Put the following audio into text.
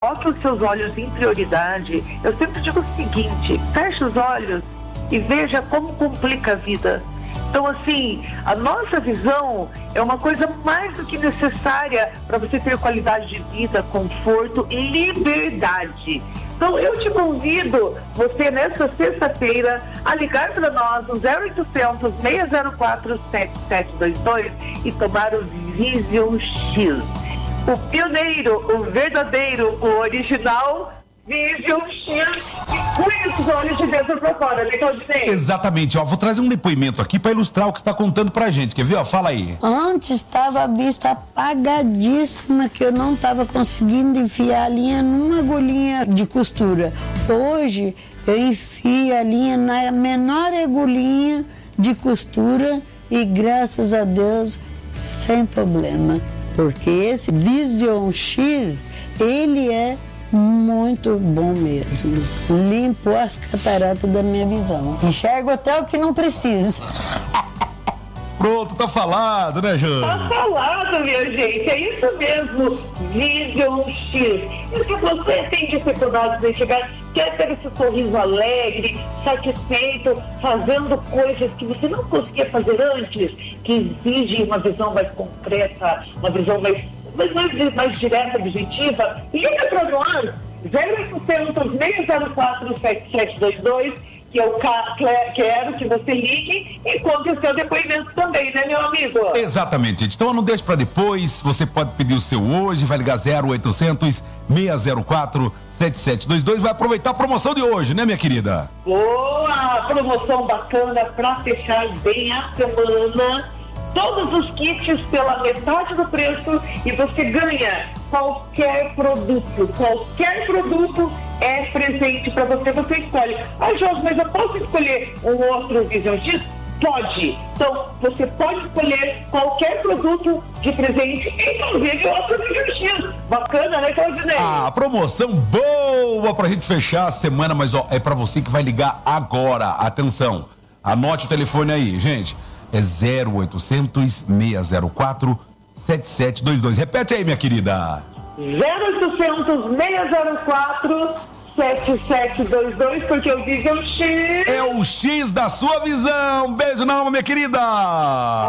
coloque os seus olhos em prioridade. Eu sempre digo o seguinte: feche os olhos e veja como complica a vida. Então, assim, a nossa visão é uma coisa mais do que necessária para você ter qualidade de vida, conforto e liberdade. Então, eu te convido, você, nesta sexta-feira, a ligar para nós no 0800-604-7722 e tomar o Vision X. O pioneiro, o verdadeiro, o original Vision X. Cuide os olhos de dentro para fora, né, Claudinei? Exatamente, ó, vou trazer um depoimento aqui para ilustrar o que está contando pra gente, quer ver, ó, fala aí. Antes estava a vista apagadíssima, que eu não estava conseguindo enfiar a linha numa agulhinha de costura. Hoje eu enfio a linha na menor agulhinha de costura e graças a Deus sem problema, porque esse Vision X, ele é muito bom mesmo. Limpo as cataratas da minha visão. Enxergo até o que não precisa. Pronto, tá falado, né, Jô? Tá falado, minha gente. É isso mesmo. Vision X. E se você tem dificuldades em chegar, quer ter esse sorriso alegre, satisfeito, fazendo coisas que você não conseguia fazer antes, que exigem uma visão mais concreta, uma visão mais direta, objetiva, liga para nós, 0800-604-7722, que eu quero que você ligue e conte o seu depoimento também, né, meu amigo? Exatamente, gente. Então não deixe para depois, você pode pedir o seu hoje, vai ligar 0800-604-7722, vai aproveitar a promoção de hoje, né, minha querida? Boa, promoção bacana para fechar bem a semana. Todos os kits pela metade do preço e você ganha qualquer produto. Qualquer produto é presente para você. Você escolhe. Ah, Jorge, mas eu posso escolher um outro Vision X? Pode. Então, você pode escolher qualquer produto de presente, inclusive outro Vision X. Bacana, né, Claudinei? Ah, promoção boa pra gente fechar a semana, mas ó, é pra você que vai ligar agora. Atenção, anote o telefone aí, gente. É 0800-604-7722. Repete aí, minha querida. 0800-604-7722, porque o Vision X é o X da sua visão. Beijo na alma, minha querida.